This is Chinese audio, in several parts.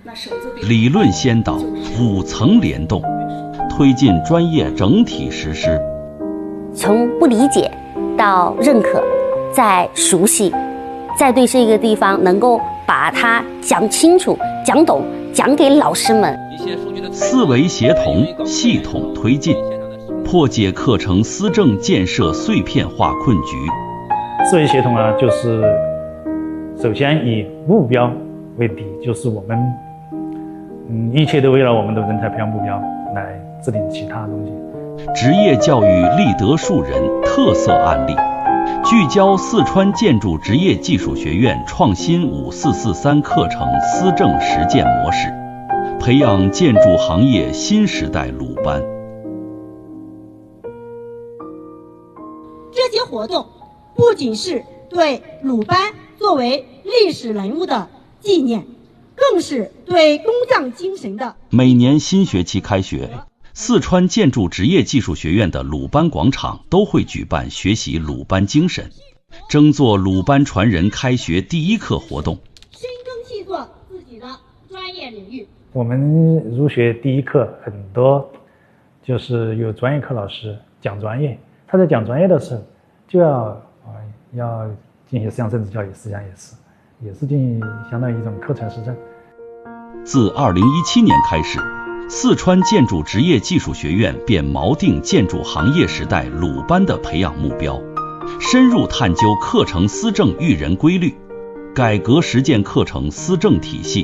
理论先导，5层联动，推进专业整体实施。 从不理解到认可，再熟悉，再对这个地方能够把它讲清楚、讲懂，讲给老师们。 思维协同，系统推进，破解课程思政建设碎片化困局。 思维协同啊，就是首先以目标为底，就是我们一切都为了我们的人才培养目标来制定其他东西。 职业教育立德树人特色案例，聚焦四川建筑职业技术学院创新5443课程思政实践模式，培养建筑行业新时代鲁班。 这些活动不仅是对鲁班作为历史人物的纪念，更是对工匠精神的。 每年新学期开学，四川建筑职业技术学院的鲁班广场都会举办学习鲁班精神，争做鲁班传人开学第一课活动。 深耕细作自己的专业领域。我们入学第一课很多就是有专业课老师讲专业，他在讲专业的时候就要进行思想政治教育，实际上也是进行相当于一种课程实证。 自2017年开始，四川建筑职业技术学院便锚定建筑行业时代鲁班的培养目标，深入探究课程思政育人规律，改革实践课程思政体系。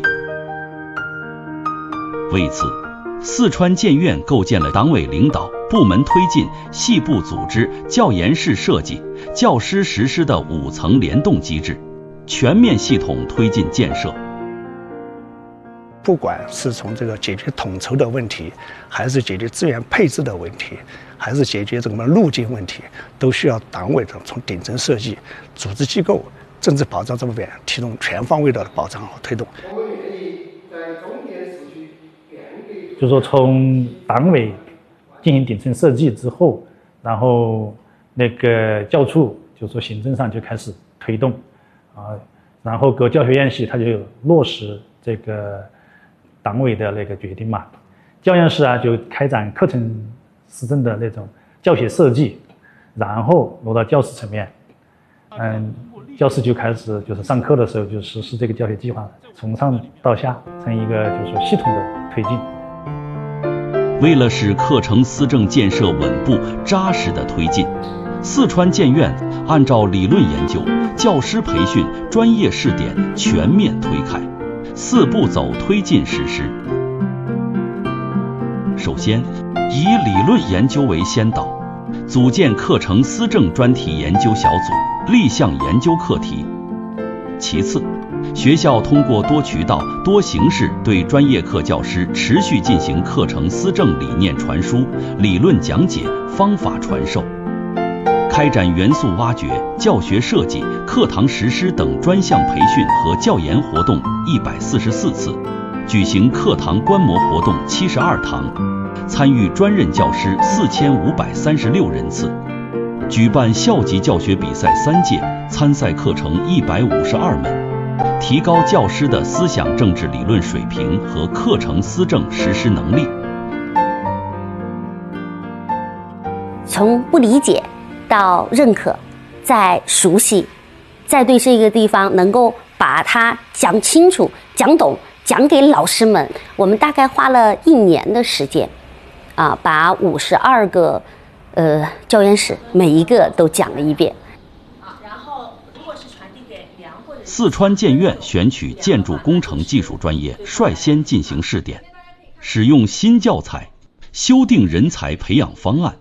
为此，四川建院构建了党委领导、部门推进、系部组织、教研室设计、教师实施的5层联动机制，全面系统推进建设。 不管是从这个解决统筹的问题，还是解决资源配置的问题，还是解决这个路径问题，都需要党委的从顶层设计、组织机构、政治保障这部分提供全方位的保障和推动。 就是说从党委进行顶层设计之后，然后那个教处就是说行政上就开始推动然后各教学院系它就落实这个党委的那个决定嘛。教研室就开展课程思政的那种教学设计，然后落到教师层面，教师就开始就是上课的时候就实施这个教学计划，从上到下成一个就是说系统的推进。 为了使课程思政建设稳步扎实的推进，四川建院按照理论研究、教师培训、专业试点全面推开4步走推进实施。首先，以理论研究为先导，组建课程思政专题研究小组，立项研究课题。其次，学校通过多渠道、多形式对专业课教师持续进行课程思政理念传输、理论讲解、方法传授，开展元素挖掘、教学设计、课堂实施等专项培训和教研活动144次，举行课堂观摩活动72堂，参与专任教师4536人次，举办校级教学比赛3届，参赛课程152门，提高教师的思想政治理论水平和课程思政实施能力。 从不理解到认可，再熟悉，再对这个地方能够把它讲清楚、讲懂，讲给老师们。我们大概花了1年的时间，把52个教研室每一个都讲了一遍。 四川建院选取建筑工程技术专业率先进行试点，使用新教材，修订人才培养方案，